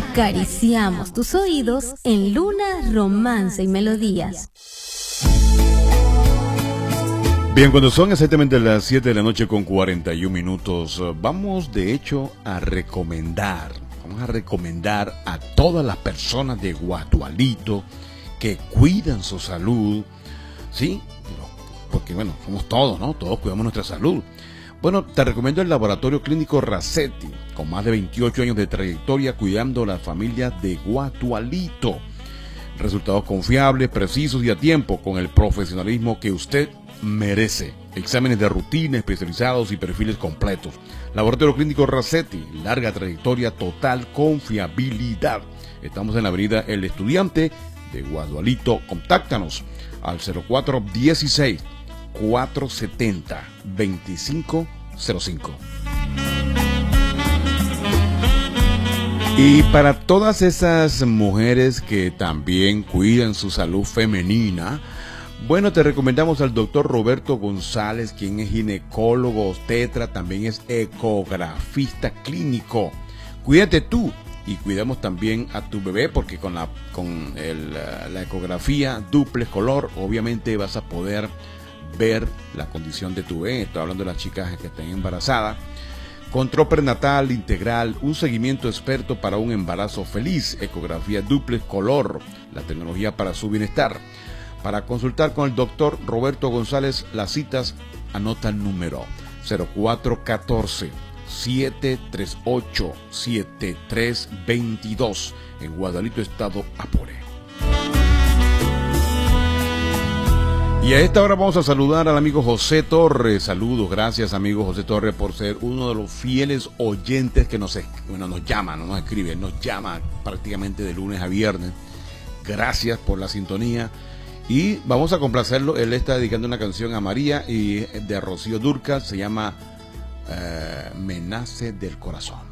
Acariciamos tus oídos en Luna, Romance y Melodías. Bien, cuando son exactamente las 7 de la noche con 41 minutos, vamos de hecho a recomendar a todas las personas de Guatualito que cuidan su salud, ¿sí? Porque bueno, somos todos, ¿no? Todos cuidamos nuestra salud. Bueno, te recomiendo el Laboratorio Clínico Racetti, con más de 28 años de trayectoria cuidando a las familias de Guatualito. Resultados confiables, precisos y a tiempo, con el profesionalismo que usted merece. Exámenes de rutina especializados y perfiles completos. Laboratorio Clínico Racetti, larga trayectoria, total confiabilidad. Estamos en la avenida El Estudiante de Guatualito. Contáctanos al 0416 470 2505. Y para todas esas mujeres que también cuidan su salud femenina, bueno, te recomendamos al doctor Roberto González, quien es ginecólogo obstetra, también es ecografista clínico. Cuídate tú y cuidamos también a tu bebé, porque con la ecografía duplex color, obviamente vas a poder ver la condición de tu bebé. Estoy hablando de las chicas que estén embarazadas. Control prenatal integral, un seguimiento experto para un embarazo feliz, ecografía duplex color, la tecnología para su bienestar. Para consultar con el doctor Roberto González, las citas, anota el número 0414-738-7322 en Guadalito, estado Apure. Y a esta hora vamos a saludar al amigo José Torres. Saludos, gracias amigo José Torres por ser uno de los fieles oyentes que nos llama, no nos escribe, nos llama prácticamente de lunes a viernes. Gracias por la sintonía y vamos a complacerlo. Él está dedicando una canción a María y de Rocío Dúrcal, se llama Me nace del corazón.